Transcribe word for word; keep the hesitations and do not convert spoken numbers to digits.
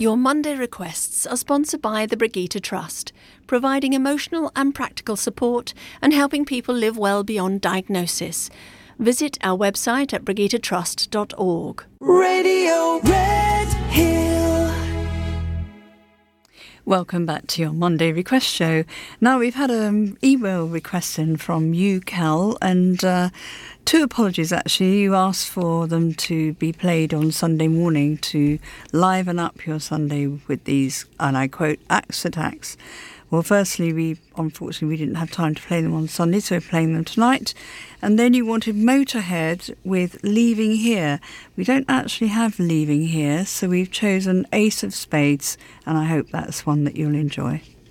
Your Monday requests are sponsored by the Brigitte Trust, providing emotional and practical support and helping people live well beyond diagnosis. Visit our website at brigitte trust dot org. Radio Red Hill. Welcome back to your Monday request show. Now, we've had an email request in from you, Cal, and uh, two apologies, actually. You asked for them to be played on Sunday morning to liven up your Sunday with these, and I quote, axe attacks. Well, firstly, we unfortunately we didn't have time to play them on Sunday, so we're playing them tonight. And then you wanted Motorhead with Leaving Here. We don't actually have Leaving Here, so we've chosen Ace of Spades, and I hope that's one that you'll enjoy.